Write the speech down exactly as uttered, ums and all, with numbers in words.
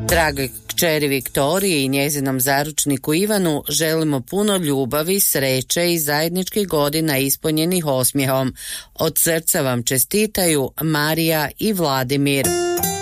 Drage kćeri Viktoriji i njezinom zaručniku Ivanu želimo puno ljubavi, sreće i zajedničkih godina ispunjenih osmijehom. Od srca vam čestitaju Marija i Vladimir.